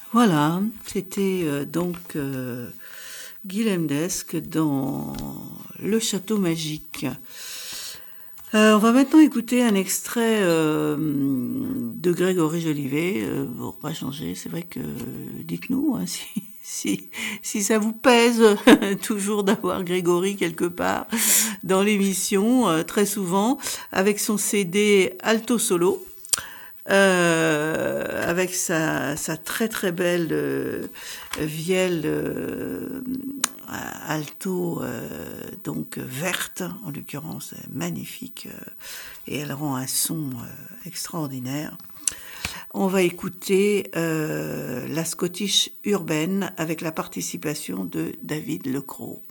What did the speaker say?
Voilà, c'était Guilhem d'Esque dans Le Château Magique. On va maintenant écouter un extrait de Grégory Jolivet. On va changer, c'est vrai que dites-nous hein, si ça vous pèse toujours d'avoir Grégory quelque part dans l'émission, très souvent, avec son CD Alto Solo. Avec sa très très belle vielle alto donc verte en l'occurrence magnifique et elle rend un son extraordinaire. On va écouter la Scottish urbaine avec la participation de David Lecros.